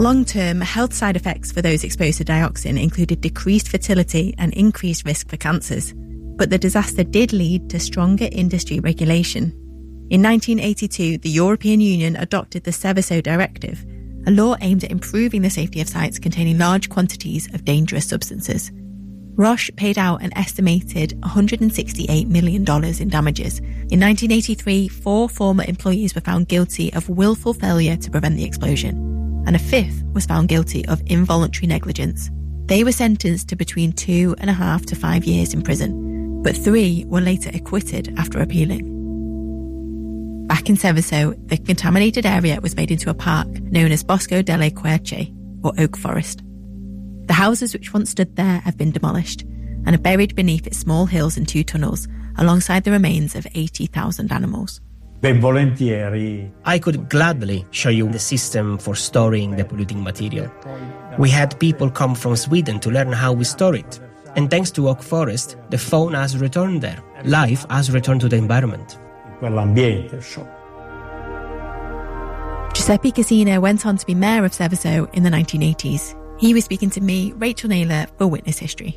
Long-term health side effects for those exposed to dioxin included decreased fertility and increased risk for cancers. But the disaster did lead to stronger industry regulation. In 1982, the European Union adopted the Seveso Directive, a law aimed at improving the safety of sites containing large quantities of dangerous substances. Roche paid out an estimated $168 million in damages. In 1983, 4 former employees were found guilty of willful failure to prevent the explosion, and a 5th was found guilty of involuntary negligence. They were sentenced to between 2.5 to 5 years in prison, but 3 were later acquitted after appealing. Back in Seveso, the contaminated area was made into a park known as Bosco delle Querce, or Oak Forest. The houses which once stood there have been demolished and are buried beneath its small hills and 2 tunnels, alongside the remains of 80,000 animals. I could gladly show you the system for storing the polluting material. We had people come from Sweden to learn how we store it. And thanks to Oak Forest, the fauna has returned there. Life has returned to the environment. Giuseppe Casino went on to be mayor of Seveso in the 1980s. He was speaking to me, Rachel Naylor, for Witness History.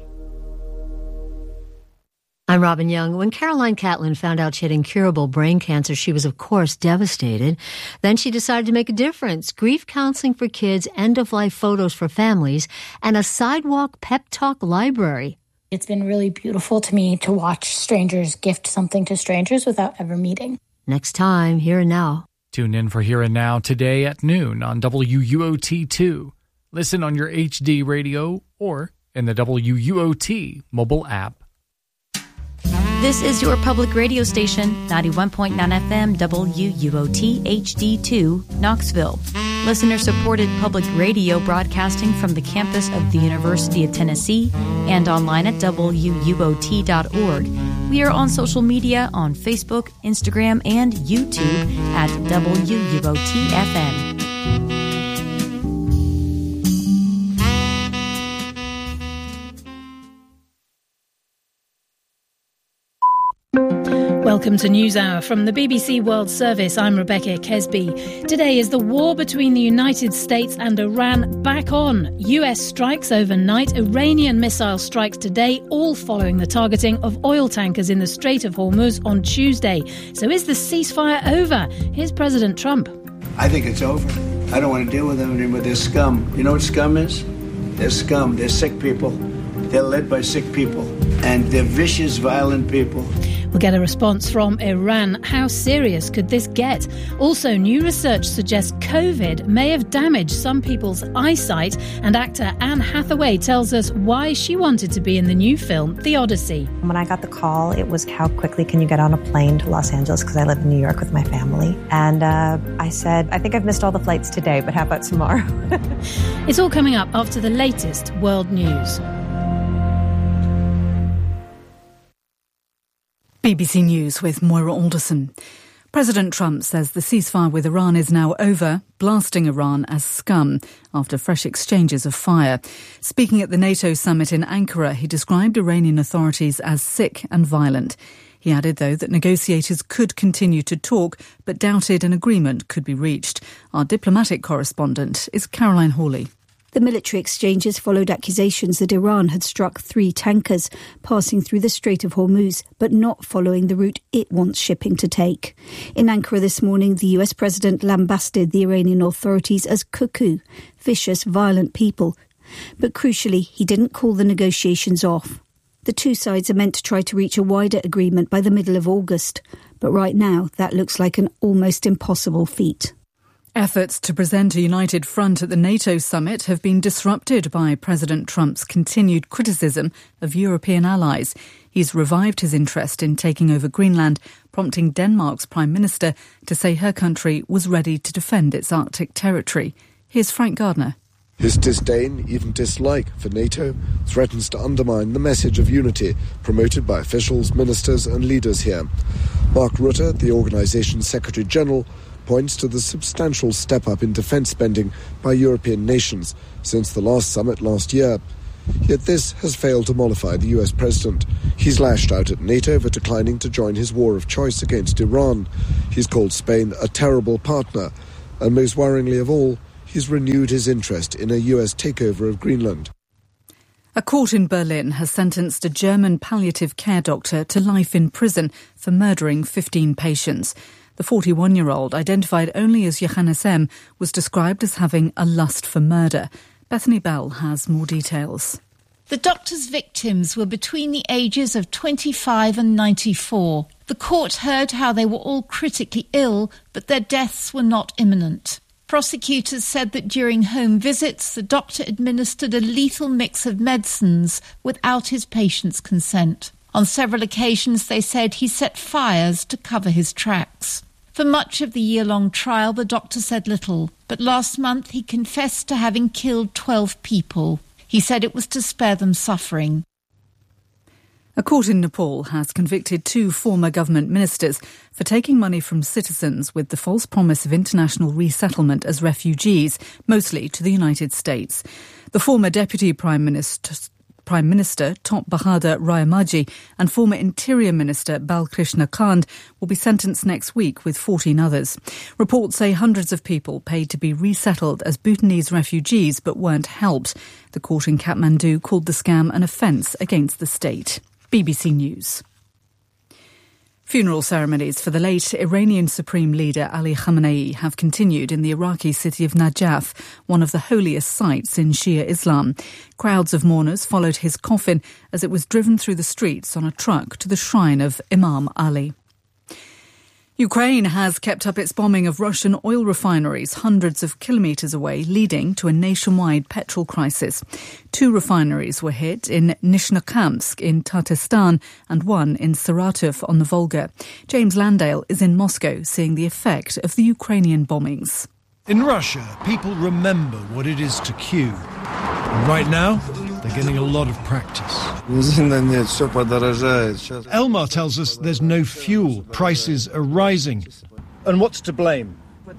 I'm Robin Young. When Caroline Catlin found out she had incurable brain cancer, she was, of course, devastated. Then she decided to make a difference. Grief counseling for kids, end-of-life photos for families, and a sidewalk pep talk library. It's been really beautiful to me to watch strangers gift something to strangers without ever meeting. Next time, Here and Now. Tune in for Here and Now today at noon on WUOT2. Listen on your HD radio or in the WUOT mobile app. This is your public radio station, 91.9 FM WUOT HD2, Knoxville. Listener-supported public radio broadcasting from the campus of the University of Tennessee and online at WUOT.org. We are on social media on Facebook, Instagram, and YouTube at WUOT-FM. Welcome to NewsHour from the BBC World Service. I'm Rebecca Kesby. Today is the war between the United States and Iran back on. US strikes overnight, Iranian missile strikes today, all following the targeting of oil tankers in the Strait of Hormuz on Tuesday. So is the ceasefire over? Here's President Trump. I think it's over. I don't want to deal with them anymore. They're scum. You know what scum is? They're scum. They're sick people. They're led by sick people. And they're vicious, violent people. We'll get a response from Iran. How serious could this get? Also, new research suggests COVID may have damaged some people's eyesight, and actor Anne Hathaway tells us why she wanted to be in the new film, The Odyssey. When I got the call, it was how quickly can you get on a plane to Los Angeles, because I live in New York with my family. And I said, I think I've missed all the flights today, but how about tomorrow? It's all coming up after the latest world news. BBC News with Moira Alderson. President Trump says the ceasefire with Iran is now over, blasting Iran as scum after fresh exchanges of fire. Speaking at the NATO summit in Ankara, he described Iranian authorities as sick and violent. He added, though, that negotiators could continue to talk, but doubted an agreement could be reached. Our diplomatic correspondent is Caroline Hawley. The military exchanges followed accusations that Iran had struck 3 tankers passing through the Strait of Hormuz, but not following the route it wants shipping to take. In Ankara this morning, the US president lambasted the Iranian authorities as cuckoo, vicious, violent people. But crucially, he didn't call the negotiations off. The two sides are meant to try to reach a wider agreement by the middle of August. But right now, that looks like an almost impossible feat. Efforts to present a united front at the NATO summit have been disrupted by President Trump's continued criticism of European allies. He's revived his interest in taking over Greenland, prompting Denmark's Prime Minister to say her country was ready to defend its Arctic territory. Here's Frank Gardner. His disdain, even dislike, for NATO threatens to undermine the message of unity promoted by officials, ministers and leaders here. Mark Rutte, the organisation's Secretary-General, points to the substantial step-up in defence spending by European nations since the last summit last year. Yet this has failed to mollify the US president. He's lashed out at NATO for declining to join his war of choice against Iran. He's called Spain a terrible partner. And most worryingly of all, he's renewed his interest in a US takeover of Greenland. A court in Berlin has sentenced a German palliative care doctor to life in prison for murdering 15 patients. The 41-year-old, identified only as Johannes M., was described as having a lust for murder. Bethany Bell has more details. The doctor's victims were between the ages of 25 and 94. The court heard how they were all critically ill, but their deaths were not imminent. Prosecutors said that during home visits, the doctor administered a lethal mix of medicines without his patient's consent. On several occasions, they said he set fires to cover his tracks. For much of the year-long trial, the doctor said little, but last month he confessed to having killed 12 people. He said it was to spare them suffering. A court in Nepal has convicted 2 former government ministers for taking money from citizens with the false promise of international resettlement as refugees, mostly to the United States. The former Deputy Prime Minister Top Bahadur Rayamaji and former Interior Minister Balkrishna Kand will be sentenced next week with 14 others. Reports say hundreds of people paid to be resettled as Bhutanese refugees but weren't helped. The court in Kathmandu called the scam an offence against the state. BBC News. Funeral ceremonies for the late Iranian Supreme Leader Ali Khamenei have continued in the Iraqi city of Najaf, one of the holiest sites in Shia Islam. Crowds of mourners followed his coffin as it was driven through the streets on a truck to the shrine of Imam Ali. Ukraine has kept up its bombing of Russian oil refineries hundreds of kilometres away, leading to a nationwide petrol crisis. 2 refineries were hit in Nizhnokamsk in Tatarstan and one in Saratov on the Volga. James Landale is in Moscow seeing the effect of the Ukrainian bombings. In Russia, people remember what it is to queue. And right now, they're getting a lot of practice. Elmar tells us there's no fuel, prices are rising. And what's to blame?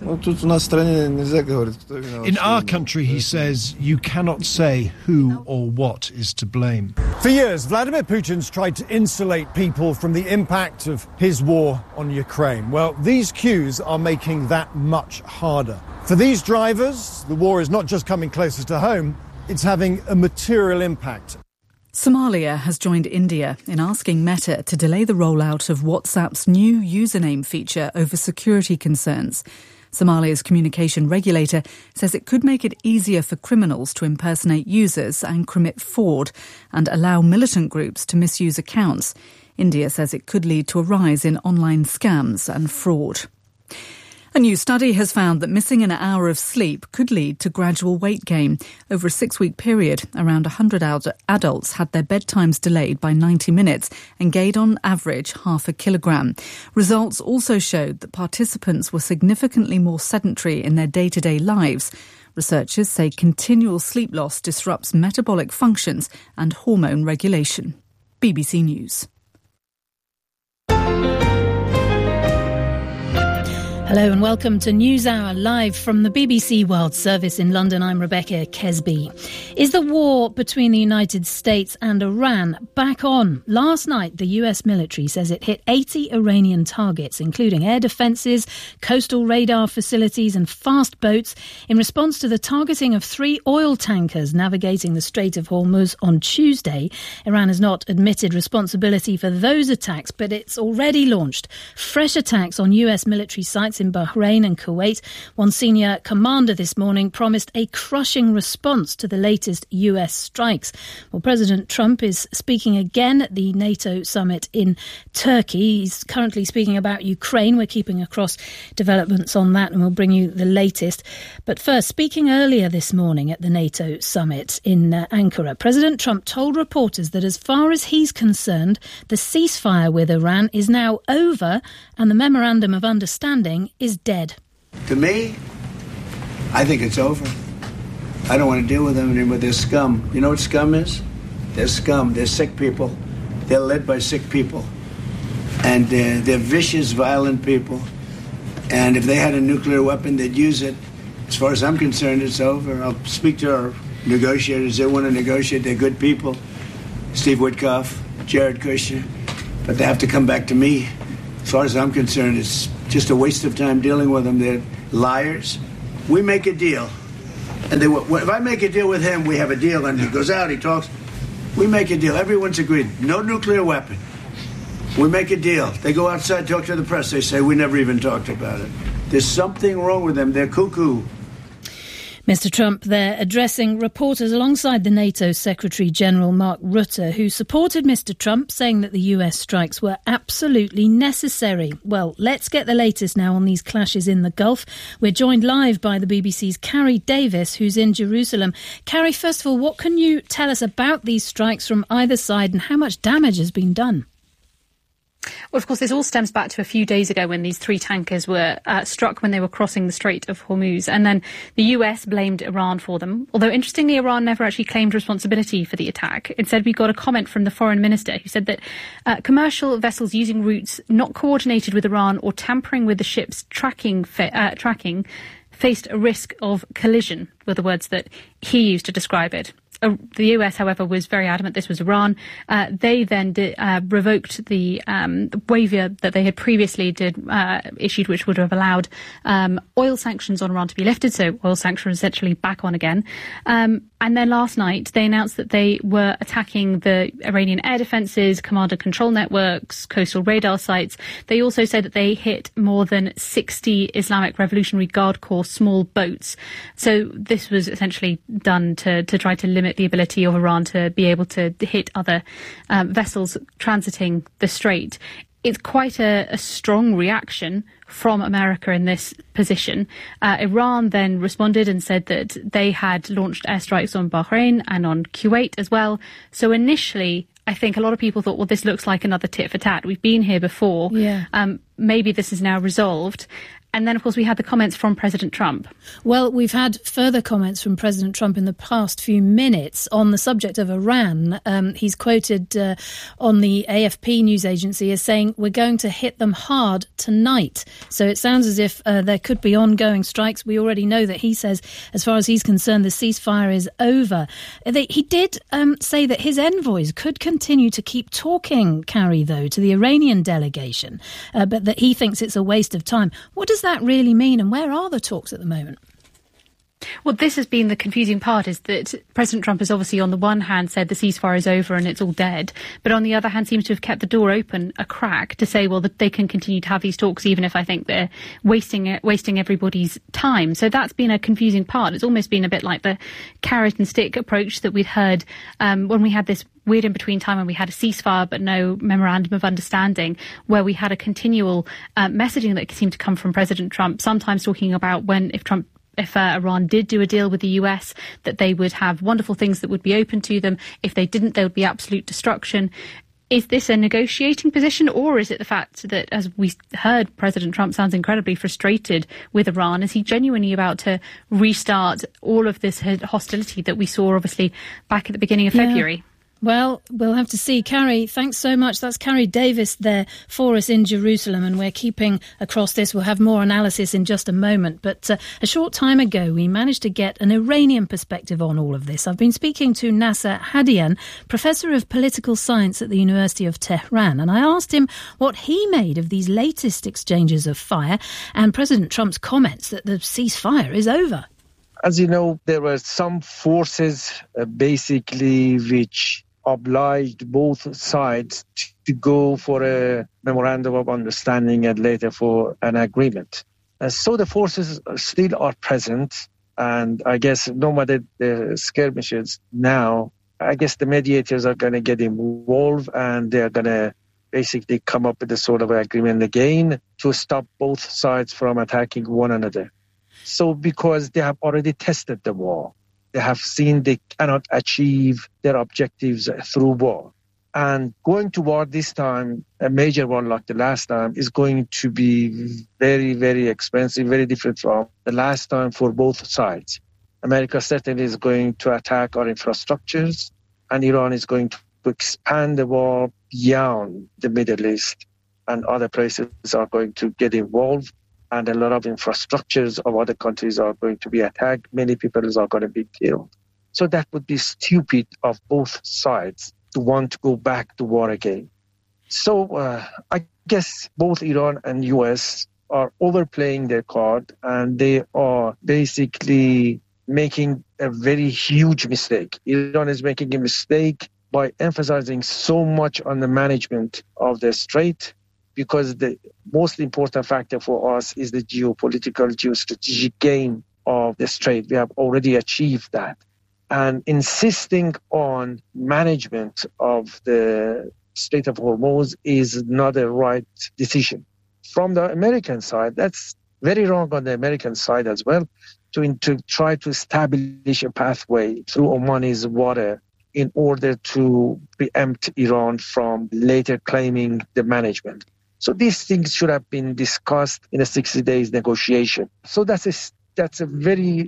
In our country, he says, you cannot say who or what is to blame. For years, Vladimir Putin's tried to insulate people from the impact of his war on Ukraine. Well, these queues are making that much harder. For these drivers, the war is not just coming closer to home, it's having a material impact. Somalia has joined India in asking Meta to delay the rollout of WhatsApp's new username feature over security concerns. Somalia's communication regulator says it could make it easier for criminals to impersonate users and commit fraud and allow militant groups to misuse accounts. India says it could lead to a rise in online scams and fraud. A new study has found that missing an hour of sleep could lead to gradual weight gain. Over a 6-week period, around 100 adults had their bedtimes delayed by 90 minutes and gained on average half a kilogram. Results also showed that participants were significantly more sedentary in their day-to-day lives. Researchers say continual sleep loss disrupts metabolic functions and hormone regulation. BBC News. Hello and welcome to NewsHour, live from the BBC World Service in London. I'm Rebecca Kesby. Is the war between the United States and Iran back on? Last night, the US military says it hit 80 Iranian targets, including air defences, coastal radar facilities and fast boats, in response to the targeting of 3 oil tankers navigating the Strait of Hormuz on Tuesday. Iran has not admitted responsibility for those attacks, but it's already launched fresh attacks on US military sites in Bahrain and Kuwait. One senior commander this morning promised a crushing response to the latest US strikes. Well, President Trump is speaking again at the NATO summit in Turkey. He's currently speaking about Ukraine. We're keeping across developments on that and we'll bring you the latest. But first, speaking earlier this morning at the NATO summit in Ankara, President Trump told reporters that as far as he's concerned, the ceasefire with Iran is now over and the memorandum of understanding is dead. To me, I think it's over. I don't want to deal with them anymore. They're scum. You know what scum is? They're scum. They're sick people. They're led by sick people. And they're vicious, violent people. And if they had a nuclear weapon, they'd use it. As far as I'm concerned, it's over. I'll speak to our negotiators. They want to negotiate. They're good people. Steve Witkoff, Jared Kushner. But they have to come back to me. As far as I'm concerned, it's just a waste of time dealing with them. They're liars. We make a deal. And they were, if I make a deal with him, we have a deal, and he goes out, he talks. We make a deal. Everyone's agreed. No nuclear weapon. We make a deal. They go outside, talk to the press. They say, we never even talked about it. There's something wrong with them. They're cuckoo. Mr. Trump there addressing reporters alongside the NATO Secretary-General Mark Rutte, who supported Mr. Trump, saying that the US strikes were absolutely necessary. Well, let's get the latest now on these clashes in the Gulf. We're joined live by the BBC's Carrie Davis, who's in Jerusalem. Carrie, first of all, what can you tell us about these strikes from either side and how much damage has been done? Well, of course, this all stems back to a few days ago when these 3 tankers were struck when they were crossing the Strait of Hormuz. And then the US blamed Iran for them. Although, interestingly, Iran never actually claimed responsibility for the attack. Instead, we got a comment from the foreign minister who said that commercial vessels using routes not coordinated with Iran or tampering with the ship's tracking faced a risk of collision, were the words that he used to describe it. The US, however, was very adamant this was Iran. They then revoked the waiver that they had previously issued, which would have allowed oil sanctions on Iran to be lifted. So oil sanctions essentially back on again. And then last night, they announced that they were attacking the Iranian air defences, command and control networks, coastal radar sites. They also said that they hit more than 60 Islamic Revolutionary Guard Corps small boats. So this was essentially done to try to limit the ability of Iran to be able to hit other vessels transiting the strait. It's quite a strong reaction from America in this position. Iran then responded and said that they had launched airstrikes on Bahrain and on Kuwait as well. So initially, I think a lot of people thought, well, this looks like another tit for tat. We've been here before. Yeah. Maybe this is now resolved. And then, of course, we had the comments from President Trump. Well, we've had further comments from President Trump in the past few minutes on the subject of Iran. He's quoted on the AFP news agency as saying, we're going to hit them hard tonight. So it sounds as if there could be ongoing strikes. We already know that he says, as far as he's concerned, the ceasefire is over. He did say that his envoys could continue to keep talking, Carrie, though, to the Iranian delegation, but that he thinks it's a waste of time. What does that really mean, and where are the talks at the moment? Well, this has been the confusing part, is that President Trump has obviously on the one hand said the ceasefire is over and it's all dead, but on the other hand seems to have kept the door open a crack to say, well, that they can continue to have these talks even if I think they're wasting everybody's time. So that's been a confusing part. It's almost been a bit like the carrot and stick approach that we'd heard when we had this weird in-between time when we had a ceasefire but no memorandum of understanding, where we had a continual messaging that seemed to come from President Trump, sometimes talking about if Iran did do a deal with the US, that they would have wonderful things that would be open to them. If they didn't, there would be absolute destruction. Is this a negotiating position, or is it the fact that, as we heard, President Trump sounds incredibly frustrated with Iran? Is he genuinely about to restart all of this hostility that we saw, obviously, back at the beginning of February? Well, we'll have to see. Carrie, thanks so much. That's Carrie Davis there for us in Jerusalem, and we're keeping across this. We'll have more analysis in just a moment. But a short time ago, we managed to get an Iranian perspective on all of this. I've been speaking to Nasser Hadian, Professor of Political Science at the University of Tehran, and I asked him what he made of these latest exchanges of fire and President Trump's comments that the ceasefire is over. As you know, there were some forces basically which obliged both sides to go for a memorandum of understanding and later for an agreement. So the forces still are present, and I guess no matter the skirmishes now, I guess the mediators are going to get involved and they're going to basically come up with a sort of agreement again to stop both sides from attacking one another. So because they have already tested the war, they have seen they cannot achieve their objectives through war. And going to war this time, a major war like the last time, is going to be very, very expensive, very different from the last time for both sides. America certainly is going to attack our infrastructures, and Iran is going to expand the war beyond the Middle East, and other places are going to get involved. And a lot of infrastructures of other countries are going to be attacked. Many people are going to be killed. So that would be stupid of both sides to want to go back to war again. So I guess both Iran and US are overplaying their card, and they are basically making a very huge mistake. Iran is making a mistake by emphasizing so much on the management of the strait, because the most important factor for us is the geopolitical, geostrategic gain of the strait. We have already achieved that. And insisting on management of the Strait of Hormuz is not a right decision. From the American side, that's very wrong on the American side as well, to try to establish a pathway through Omani's water in order to preempt Iran from later claiming the management. So these things should have been discussed in a 60 days negotiation. So that's a very,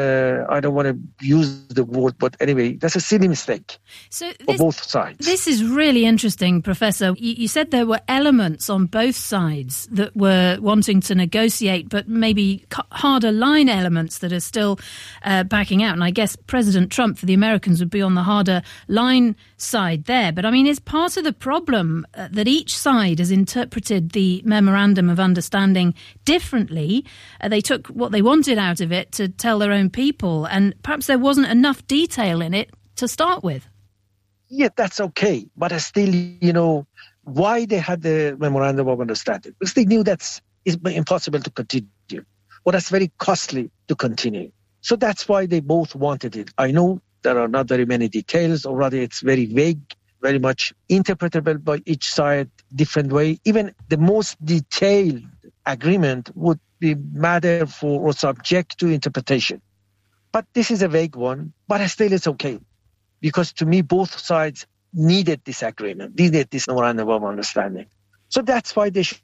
I don't want to use the word, but anyway, that's a silly mistake for both sides. This is really interesting, Professor. You said there were elements on both sides that were wanting to negotiate, but maybe harder line elements that are still backing out. And I guess President Trump for the Americans would be on the harder line side there. But I mean, is part of the problem that each side has interpreted the Memorandum of Understanding differently? They took what they wanted out of it to tell their own people, and perhaps there wasn't enough detail in it to start with. Yeah, that's okay. But still, why they had the Memorandum of Understanding? Because they knew it's impossible to continue. Well, that's very costly to continue. So that's why they both wanted it. I know there are not very many details, or rather it's very vague, very much interpretable by each side different way. Even the most detailed agreement would be matter for or subject to interpretation. But this is a vague one, but still it's okay. Because to me, both sides needed this agreement, needed this Memorandum of Understanding. So that's why they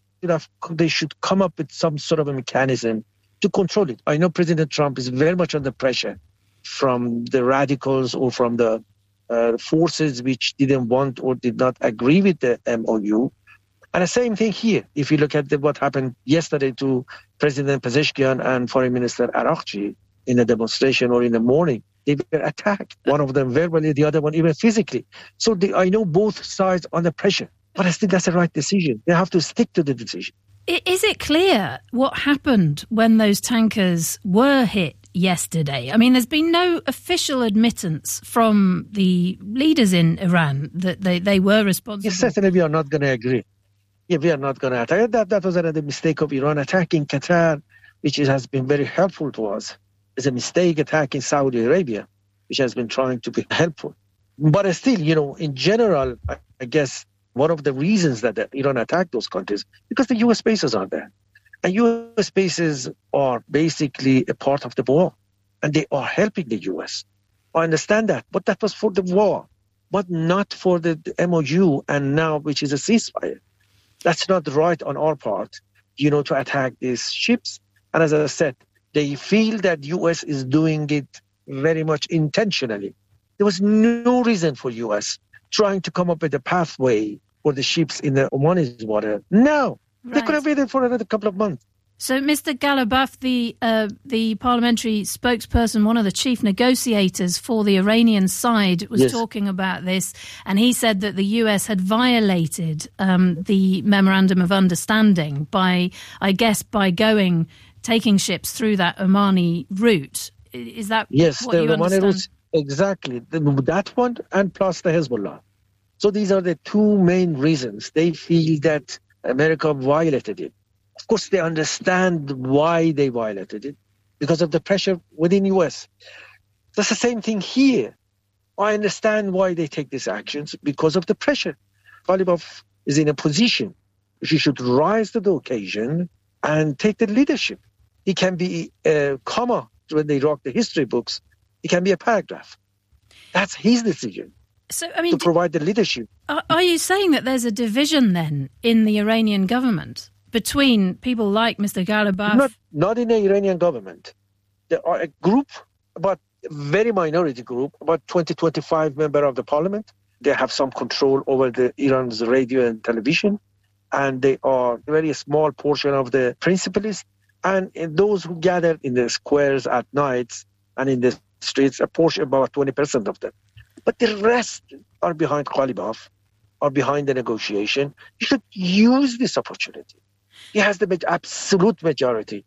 should come up with some sort of a mechanism to control it. I know President Trump is very much under pressure from the radicals or from the forces which didn't want or did not agree with the MOU. And the same thing here. If you look at what happened yesterday to President Pezeshkian and Foreign Minister Araghchi in a demonstration or in the morning, they were attacked. One of them verbally, the other one even physically. So I know both sides under pressure. But I think that's the right decision. They have to stick to the decision. Is it clear what happened when those tankers were hit yesterday? I mean, there's been no official admittance from the leaders in Iran that they were responsible. Yes, certainly we are not going to agree. Yeah, we are not going to attack. That was another mistake of Iran attacking Qatar, which has been very helpful to us. It's a mistake attacking Saudi Arabia, which has been trying to be helpful. But still, in general, I guess one of the reasons that Iran attacked those countries, because the U.S. bases are there. And U.S. bases are basically a part of the war. And they are helping the U.S. I understand that. But that was for the war, but not for the MOU and now, which is a ceasefire. That's not right on our part, to attack these ships. And as I said, they feel that U.S. is doing it very much intentionally. There was no reason for U.S. trying to come up with a pathway for the ships in the Omani's water. No, right. They could have waited for another couple of months. So, Mr. Ghalibaf, the parliamentary spokesperson, one of the chief negotiators for the Iranian side, was talking about this, and he said that the US had violated the Memorandum of Understanding by taking ships through that Omani route. Is that what you understand? Route, exactly. That one, and plus the Hezbollah. So these are the two main reasons. They feel that America violated it. Of course, they understand why they violated it, because of the pressure within U.S. That's the same thing here. I understand why they take these actions, because of the pressure. Ghalibaf is in a position. She should rise to the occasion and take the leadership. He can be a comma when they wrote the history books. He can be a paragraph. That's his decision. So, I mean, to provide the leadership. Are you saying that there's a division then in the Iranian government between people like Mr. Ghalibaf? Not in the Iranian government. There are a group, about a very minority group, about 20-25 members of the parliament. They have some control over Iran's radio and television, and they are a very small portion of the principalists. And those who gather in the squares at night and in the streets, a portion, about 20% of them. But the rest are behind Ghalibaf, are behind the negotiation. You should use this opportunity. He has the absolute majority.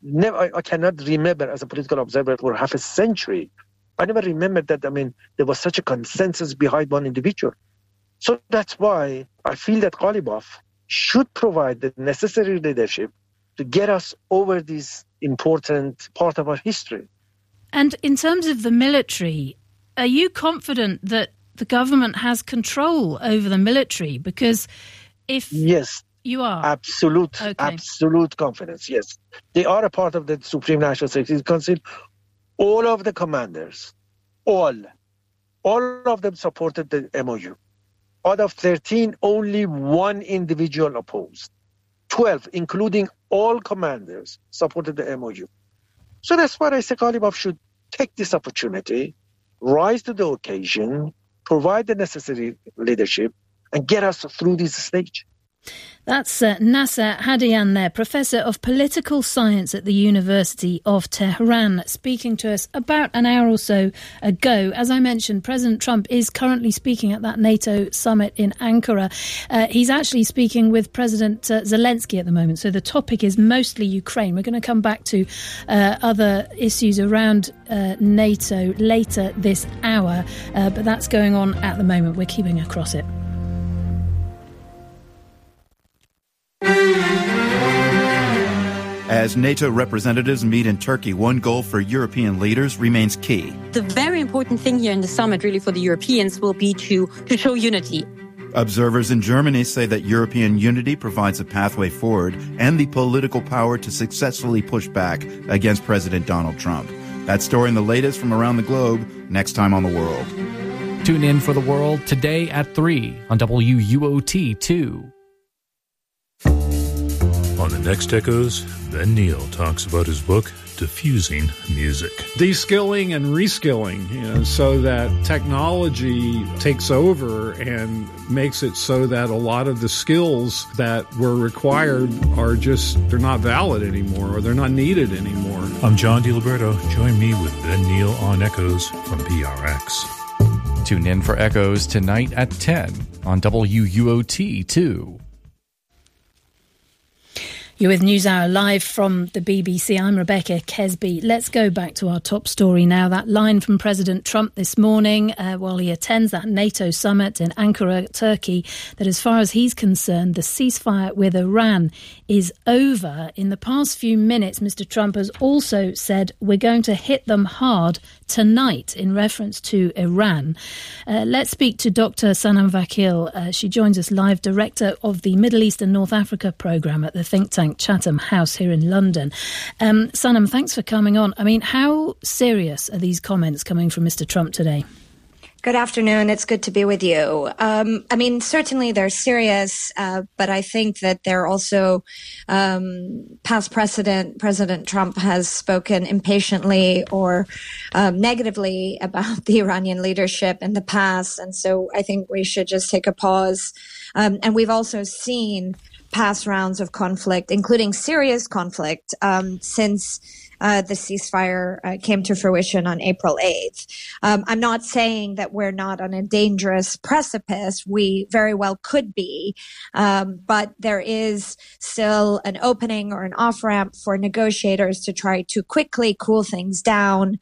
I cannot remember as a political observer for half a century. I never remembered that, there was such a consensus behind one individual. So that's why I feel that Ghalibaf should provide the necessary leadership to get us over this important part of our history. And in terms of the military, are you confident that the government has control over the military? Because if yes, you are absolute confidence. Yes, they are a part of the Supreme National Security Council. All of the commanders, all of them supported the MOU. Out of 13, only one individual opposed. 12, including all commanders, supported the MOU. So that's why I say Ghalibaf should take this opportunity, rise to the occasion, provide the necessary leadership, and get us through this stage. That's Nasser Hadian there, Professor of Political Science at the University of Tehran, speaking to us about an hour or so ago. As I mentioned, President Trump is currently speaking at that NATO summit in Ankara. He's actually speaking with President Zelensky at the moment, so the topic is mostly Ukraine. We're going to come back to other issues around NATO later this hour, but that's going on at the moment. We're keeping across it. As NATO representatives meet in Turkey, one goal for European leaders remains key. The very important thing here in the summit, really, for the Europeans will be to show unity. Observers in Germany say that European unity provides a pathway forward and the political power to successfully push back against President Donald Trump. That story and the latest from around the globe, next time on The World. Tune in for The World today at 3 on WUOT2. On the next Echoes, Ben Neal talks about his book, Diffusing Music. De-skilling and reskilling, so that technology takes over and makes it so that a lot of the skills that were required they're not valid anymore, or they're not needed anymore. I'm John DiLiberto. Join me with Ben Neal on Echoes from PRX. Tune in for Echoes tonight at 10 on WUOT2. You're with NewsHour live from the BBC. I'm Rebecca Kesby. Let's go back to our top story now. That line from President Trump this morning while he attends that NATO summit in Ankara, Turkey, that as far as he's concerned, the ceasefire with Iran is over. In the past few minutes, Mr. Trump has also said we're going to hit them hard tonight in reference to Iran. Let's speak to Dr. Sanam Vakil. She joins us live, Director of the Middle East and North Africa Programme at the think tank Chatham House here in London. Sanam, thanks for coming on. I mean, how serious are these comments coming from Mr. Trump today? Good afternoon. It's good to be with you. Certainly they're serious, but I think that they're also past precedent. President Trump has spoken impatiently or negatively about the Iranian leadership in the past. And so I think we should just take a pause. And we've also seen past rounds of conflict, including serious conflict, since the ceasefire came to fruition on April 8th. I'm not saying that we're not on a dangerous precipice. We very well could be, but there is still an opening or an off-ramp for negotiators to try to quickly cool things down.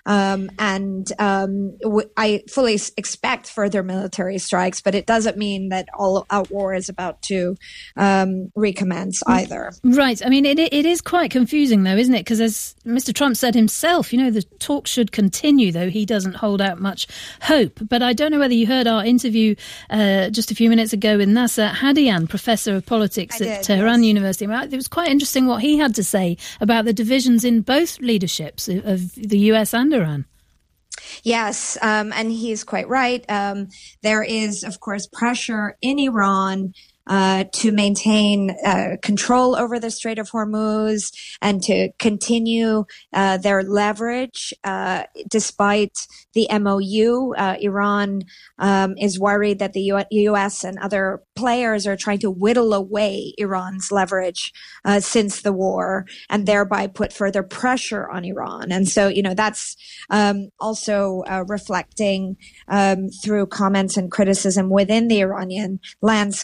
I fully expect further military strikes, but it doesn't mean that all-out war is about to recommence either. Right. I mean, it is quite confusing, though, isn't it? Because as Mr. Trump said himself, the talk should continue, though he doesn't hold out much hope. But I don't know whether you heard our interview just a few minutes ago with Nasser Hadian, Professor of Politics at Tehran University. It was quite interesting what he had to say about the divisions in both leaderships of the US and Iran. Yes, and he's quite right. There is, of course, pressure in Iran to maintain control over the Strait of Hormuz and to continue their leverage despite the MOU. Iran is worried that the U.S. and other players are trying to whittle away Iran's leverage since the war and thereby put further pressure on Iran. And so, that's also reflecting through comments and criticism within the Iranian landscape. And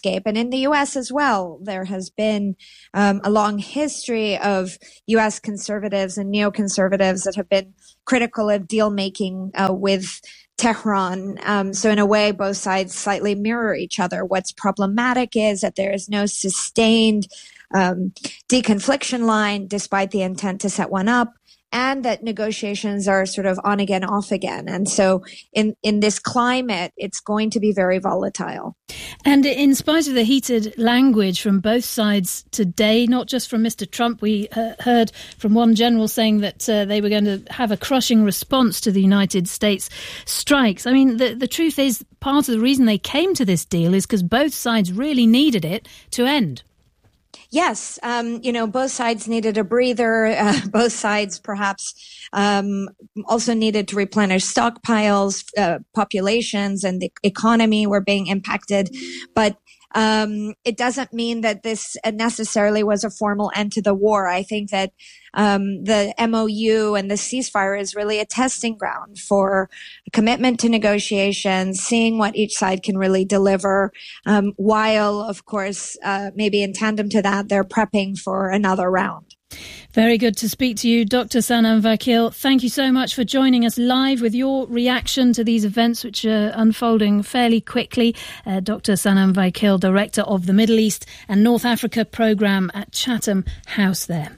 in the U.S. as well, there has been a long history of U.S. conservatives and neoconservatives that have been critical of deal making with Tehran. So in a way, both sides slightly mirror each other. What's problematic is that there is no sustained deconfliction line, despite the intent to set one up, and that negotiations are sort of on again, off again. And so in this climate, it's going to be very volatile. And in spite of the heated language from both sides today, not just from Mr. Trump, we heard from one general saying that they were going to have a crushing response to the United States strikes. I mean, the truth is, part of the reason they came to this deal is because both sides really needed it to end. Yes, both sides needed a breather. Both sides perhaps also needed to replenish stockpiles. Populations and the economy were being impacted. But it doesn't mean that this necessarily was a formal end to the war. I think that the MOU and the ceasefire is really a testing ground for a commitment to negotiations, seeing what each side can really deliver, while, of course, maybe in tandem to that, they're prepping for another round. Very good to speak to you, Dr. Sanam Vakil. Thank you so much for joining us live with your reaction to these events, which are unfolding fairly quickly. Dr. Sanam Vakil, Director of the Middle East and North Africa Programme at Chatham House there.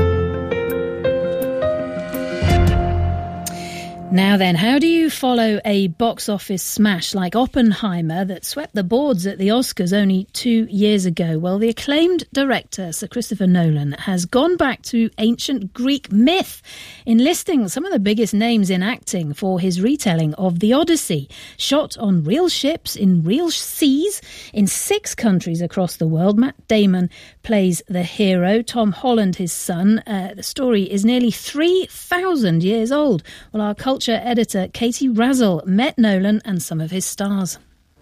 Now then, how do you follow a box office smash like Oppenheimer that swept the boards at the Oscars only 2 years ago? Well, the acclaimed director, Sir Christopher Nolan, has gone back to ancient Greek myth, enlisting some of the biggest names in acting for his retelling of The Odyssey, shot on real ships in real seas in 6 countries across the world. Matt Damon plays the hero, Tom Holland his son. The story is nearly 3,000 years old. Well, our culture editor Katie Razzle met Nolan and some of his stars.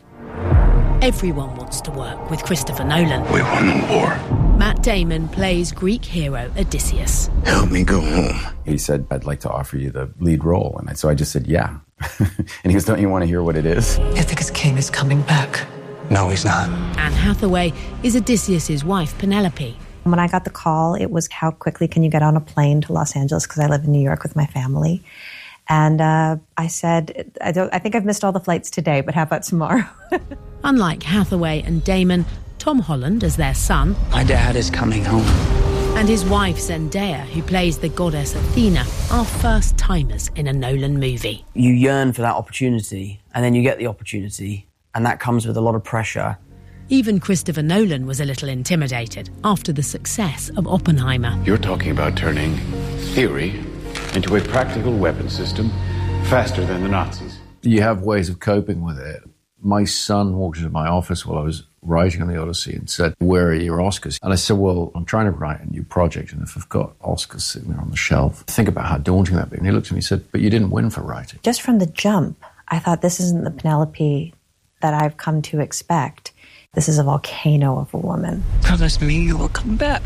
Everyone wants to work with Christopher Nolan. We won the war. Matt Damon plays Greek hero Odysseus. Help me go home. He said, I'd like to offer you the lead role. And so I just said, yeah. And he goes, don't you want to hear what it is? Ithaca's king is coming back. No, he's not. Anne Hathaway is Odysseus' wife, Penelope. When I got the call, it was, how quickly can you get on a plane to Los Angeles? Because I live in New York with my family. And I said, I think I've missed all the flights today, but how about tomorrow? Unlike Hathaway and Damon, Tom Holland as their son. My dad is coming home. And his wife Zendaya, who plays the goddess Athena, are first-timers in a Nolan movie. You yearn for that opportunity, and then you get the opportunity, and that comes with a lot of pressure. Even Christopher Nolan was a little intimidated after the success of Oppenheimer. You're talking about turning theory into a practical weapon system faster than the Nazis. You have ways of coping with it. My son walked into my office while I was writing on the Odyssey and said, where are your Oscars? And I said, well, I'm trying to write a new project, and if I've got Oscars sitting there on the shelf, think about how daunting that'd be. And he looked at me and said, but you didn't win for writing. Just from the jump, I thought, this isn't the Penelope that I've come to expect. This is a volcano of a woman. Promise me you will come back.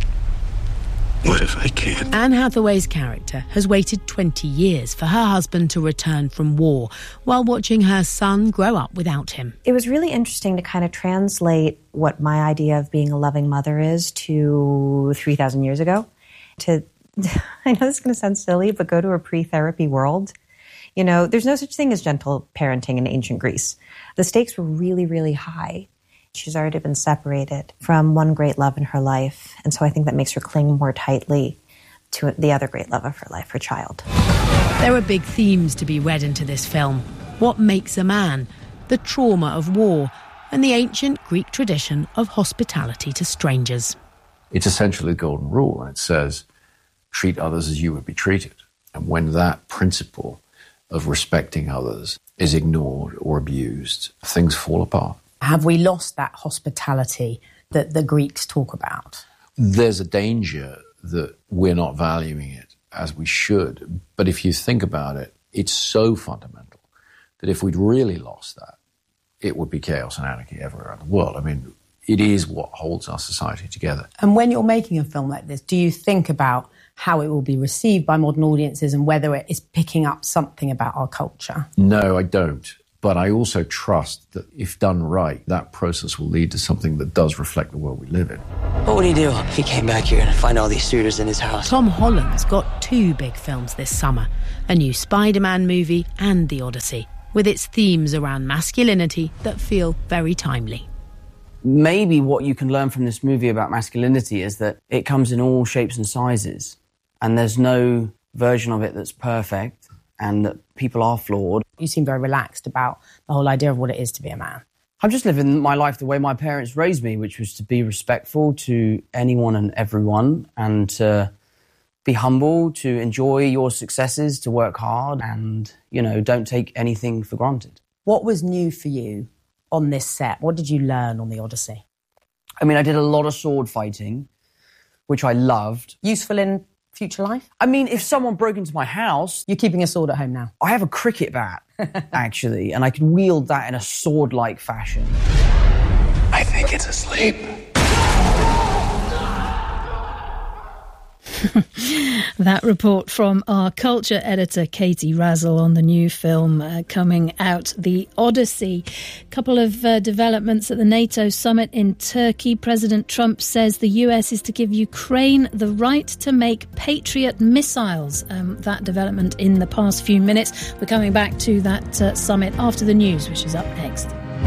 What if I can't? Anne Hathaway's character has waited 20 years for her husband to return from war while watching her son grow up without him. It was really interesting to kind of translate what my idea of being a loving mother is to 3,000 years ago. I know this is going to sound silly, but go to a pre-therapy world. You know, there's no such thing as gentle parenting in ancient Greece. The stakes were really, really high. She's already been separated from one great love in her life, and so I think that makes her cling more tightly to the other great love of her life, her child. There are big themes to be read into this film. What makes a man, the trauma of war, and the ancient Greek tradition of hospitality to strangers. It's essentially the golden rule, and it says, treat others as you would be treated. And when that principle of respecting others is ignored or abused, things fall apart. Have we lost that hospitality that the Greeks talk about? There's a danger that we're not valuing it as we should. But if you think about it, it's so fundamental that if we'd really lost that, it would be chaos and anarchy everywhere around the world. I mean, it is what holds our society together. And when you're making a film like this, do you think about how it will be received by modern audiences and whether it is picking up something about our culture? No, I don't. But I also trust that if done right, that process will lead to something that does reflect the world we live in. What would he do if he came back here and find all these suitors in his house? Tom Holland's got two big films this summer, a new Spider-Man movie and The Odyssey, with its themes around masculinity that feel very timely. Maybe what you can learn from this movie about masculinity is that it comes in all shapes and sizes, and there's no version of it that's perfect, and that people are flawed. You seem very relaxed about the whole idea of what it is to be a man. I'm just living my life the way my parents raised me, which was to be respectful to anyone and everyone, and to be humble, to enjoy your successes, to work hard, and, don't take anything for granted. What was new for you on this set? What did you learn on The Odyssey? I mean, I did a lot of sword fighting, which I loved. Useful in future life? I mean, if someone broke into my house... You're keeping a sword at home now? I have a cricket bat, actually, and I can wield that in a sword-like fashion. I think it's asleep. That report from our culture editor Katie Razzle on the new film coming out, The Odyssey. Couple of developments at the NATO summit in Turkey. President Trump says the US is to give Ukraine the right to make Patriot missiles. That development in the past few minutes. We're coming back to that summit after the news, which is up next.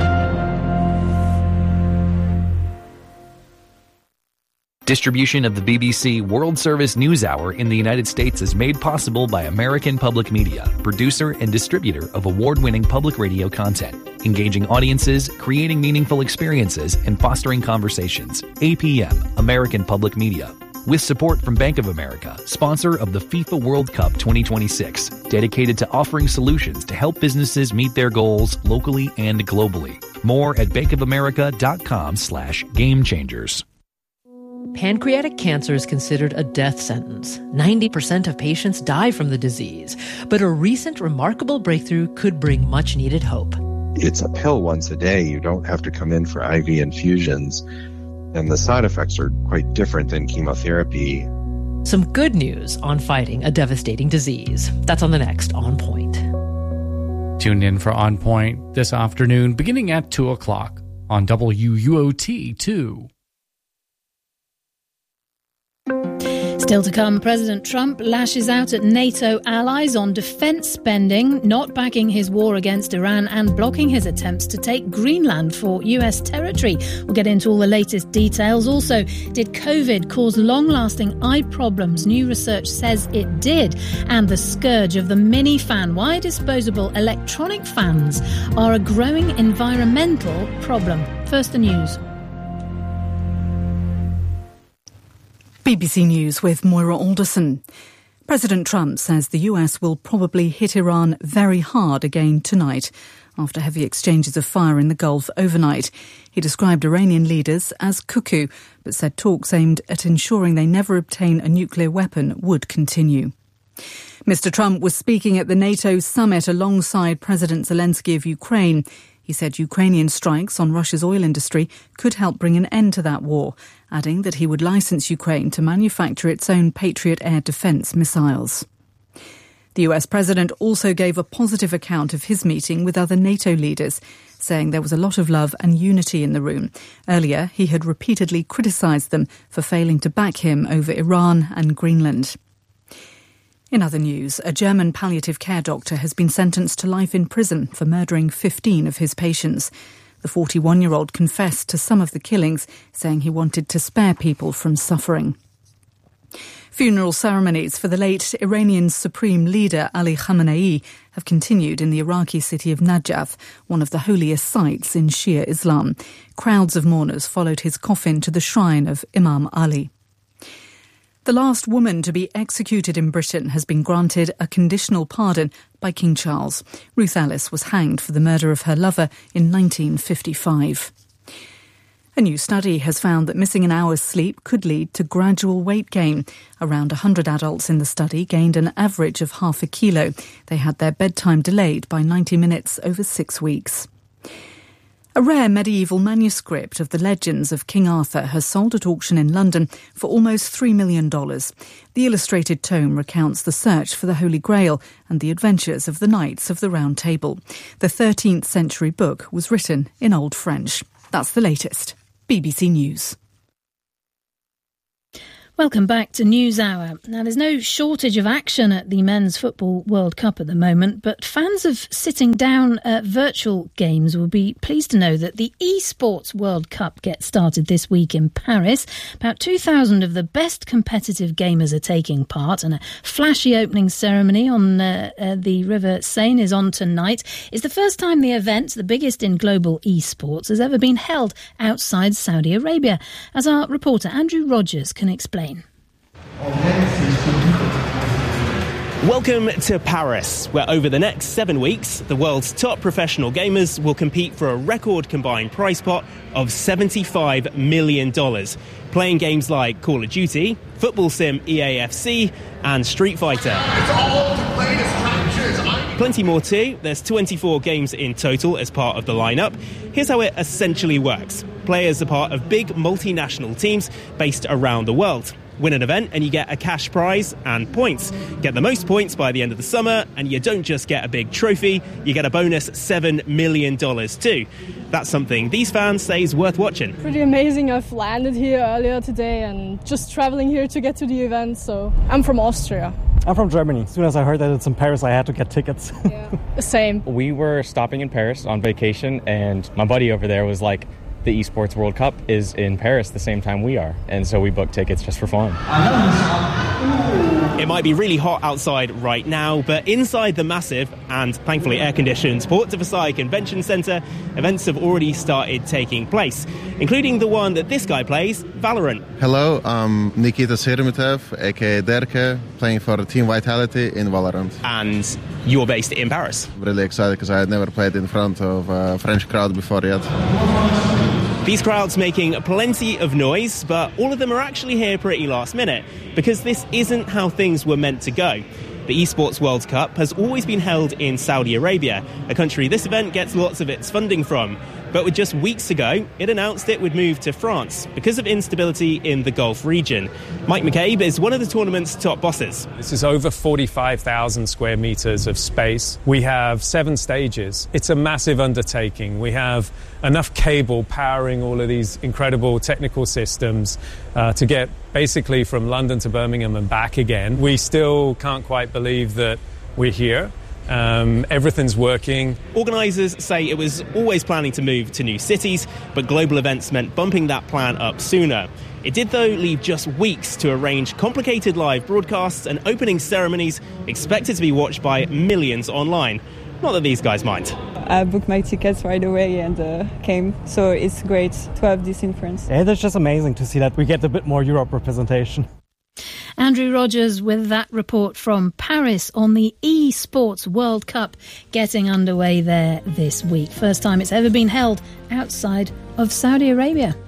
Distribution of the BBC World Service News Hour in the United States is made possible by American Public Media, producer and distributor of award-winning public radio content, engaging audiences, creating meaningful experiences, and fostering conversations. APM, American Public Media. With support from Bank of America, sponsor of the FIFA World Cup 2026, dedicated to offering solutions to help businesses meet their goals locally and globally. More at bankofamerica.com/gamechangers. Pancreatic cancer is considered a death sentence. 90% of patients die from the disease, but a recent remarkable breakthrough could bring much-needed hope. It's a pill once a day. You don't have to come in for IV infusions, and the side effects are quite different than chemotherapy. Some good news on fighting a devastating disease. That's on the next On Point. Tune in for On Point this afternoon, beginning at 2 o'clock on WUOT2. Still to come, President Trump lashes out at NATO allies on defence spending, not backing his war against Iran and blocking his attempts to take Greenland for US territory. We'll get into all the latest details. Also, did COVID cause long-lasting eye problems? New research says it did. And the scourge of the mini fan. Why disposable electronic fans are a growing environmental problem. First, the news. BBC News with Moira Alderson. President Trump says the US will probably hit Iran very hard again tonight after heavy exchanges of fire in the Gulf overnight. He described Iranian leaders as cuckoo, but said talks aimed at ensuring they never obtain a nuclear weapon would continue. Mr. Trump was speaking at the NATO summit alongside President Zelensky of Ukraine. He said Ukrainian strikes on Russia's oil industry could help bring an end to that war, adding that he would license Ukraine to manufacture its own Patriot air defence missiles. The US president also gave a positive account of his meeting with other NATO leaders, saying there was a lot of love and unity in the room. Earlier, he had repeatedly criticised them for failing to back him over Iran and Greenland. In other news, a German palliative care doctor has been sentenced to life in prison for murdering 15 of his patients. The 41-year-old confessed to some of the killings, saying he wanted to spare people from suffering. Funeral ceremonies for the late Iranian Supreme Leader Ali Khamenei have continued in the Iraqi city of Najaf, one of the holiest sites in Shia Islam. Crowds of mourners followed his coffin to the shrine of Imam Ali. The last woman to be executed in Britain has been granted a conditional pardon by King Charles. Ruth Ellis was hanged for the murder of her lover in 1955. A new study has found that missing an hour's sleep could lead to gradual weight gain. Around 100 adults in the study gained an average of half a kilo. They had their bedtime delayed by 90 minutes over 6 weeks. A rare medieval manuscript of the legends of King Arthur has sold at auction in London for almost $3 million. The illustrated tome recounts the search for the Holy Grail and the adventures of the Knights of the Round Table. The 13th century book was written in Old French. That's the latest. BBC News. Welcome back to NewsHour. Now, there's no shortage of action at the Men's Football World Cup at the moment, but fans of sitting down virtual games will be pleased to know that the eSports World Cup gets started this week in Paris. About 2,000 of the best competitive gamers are taking part, and a flashy opening ceremony on the River Seine is on tonight. It's the first time the event, the biggest in global eSports, has ever been held outside Saudi Arabia, as our reporter Andrew Rogers can explain. Welcome to Paris, where over the next 7 weeks, the world's top professional gamers will compete for a record combined prize pot of $75 million, playing games like Call of Duty, Football Sim EAFC, and Street Fighter. It's all the latest captures. Plenty more too. There's 24 games in total as part of the lineup. Here's how it essentially works. Players are part of big multinational teams based around the world. Win an event and you get a cash prize and points. Get the most points by the end of the summer and you don't just get a big trophy, you get a bonus $7 million too. That's something these fans say is worth watching. Pretty amazing. I've landed here earlier today and just traveling here to get to the event. So I'm from Austria. I'm from Germany. As soon as I heard that it's in Paris, I had to get tickets. Yeah, same. We were stopping in Paris on vacation and my buddy over there was like, the Esports World Cup is in Paris the same time we are, and so we booked tickets just for fun. It might be really hot outside right now, but inside the massive and thankfully air-conditioned Porte de Versailles Convention Centre, events have already started taking place, including the one that this guy plays, Valorant. Hello, I'm Nikita Serumitev, aka Derke, playing for Team Vitality in Valorant. And you're based in Paris? Really excited because I had never played in front of a French crowd before yet. These crowds making plenty of noise, but all of them are actually here pretty last minute, because this isn't how things were meant to go. The Esports World Cup has always been held in Saudi Arabia, a country this event gets lots of its funding from. But with just weeks ago, it announced it would move to France because of instability in the Gulf region. Mike McCabe is one of the tournament's top bosses. This is over 45,000 square metres of space. We have 7 stages. It's a massive undertaking. We have enough cable powering all of these incredible technical systems to get basically from London to Birmingham and back again. We still can't quite believe that we're here. Everything's working. Organisers say it was always planning to move to new cities, but global events meant bumping that plan up sooner. It did, though, leave just weeks to arrange complicated live broadcasts and opening ceremonies expected to be watched by millions online. Not that these guys mind. I booked my tickets right away and came, so it's great to have this in France. Yeah, it's just amazing to see that we get a bit more Europe representation. Andrew Rogers with that report from Paris on the eSports World Cup getting underway there this week. First time it's ever been held outside of Saudi Arabia.